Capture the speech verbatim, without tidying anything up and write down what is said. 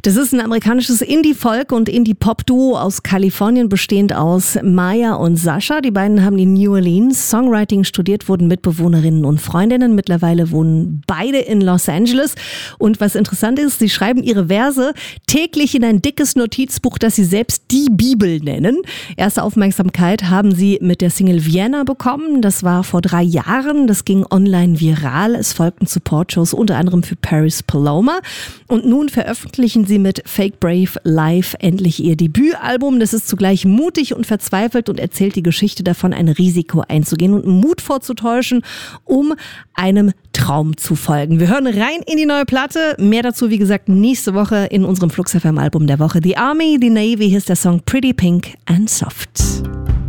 Das ist ein amerikanisches Indie-Folk- und Indie-Pop-Duo aus Kalifornien, bestehend aus Maya und Sascha. Die beiden haben in New Orleans Songwriting studiert, wurden Mitbewohnerinnen und Freundinnen. Mittlerweile wohnen beide in Los Angeles. Und was interessant ist, sie schreiben ihre Verse täglich in ein dickes Notizbuch, das sie selbst die Bibel nennen. Erste Aufmerksamkeit haben sie mit der Single Vienna bekommen. Das war vor drei Jahren. Das ging online viral. Es folgten Support-Shows unter anderem für Paris Paloma. Und nun veröffentlichen sie mit Fake Brave Live endlich ihr Debütalbum. Das ist zugleich mutig und verzweifelt und erzählt die Geschichte davon, ein Risiko einzugehen und Mut vorzutäuschen, um einem Traum zu folgen. Wir hören rein in die neue Platte. Mehr dazu, wie gesagt, nächste Woche in unserem Flux F M Album der Woche. The Army, The Navy, hier ist der Song Pretty Pink and Soft.